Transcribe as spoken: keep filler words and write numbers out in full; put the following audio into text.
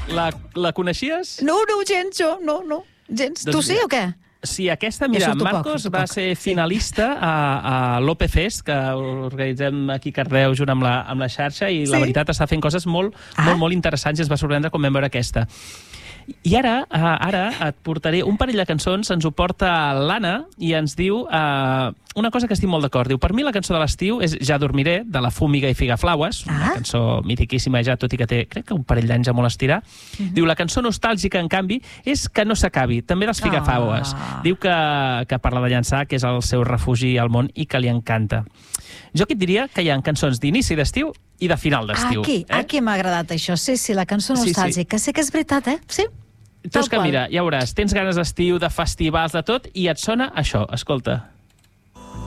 La, la coneixies? No, no, gens, jo, no, no, gens. Doncs Tu sí mira, o què? Sí, aquesta, mira, surto poc, Marcos surto va poc. ser finalista a, a l'O P Fest, que organitzem aquí a Cardeu junt amb la, amb la xarxa, i la Sí? veritat està fent coses molt, Ah. molt, molt interessants i es va sorprendre quan vam veure aquesta. I ara, uh, ara et portaré un parell de cançons, ens ho porta l'Anna i ens diu uh, una cosa que estic molt d'acord. Diu, per mi la cançó de l'estiu és Ja dormiré, de la Fúmiga i Figaflaues, una Ah. cançó mitiquíssima ja, tot i que té, crec que un parell d'anys a molt estirar. Uh-huh. Diu, la cançó nostàlgica, en canvi, és Que no s'acabi, també dels Figafaues. Ah. Diu que, que parla de llançar, que és el seu refugi al món i que li encanta. Jo aquí et diria que hi ha cançons d'inici d'estiu i de final d'estiu. Aquí, eh? aquí m'ha agradat això. Sí, sí, la cançó Sí, sí. nostàlgica. Sé que és veritat, eh? Sí. Tu és Tal que qual. mira, ja veuràs, tens ganes d'estiu, de festivals, de tot, i et sona això, escolta.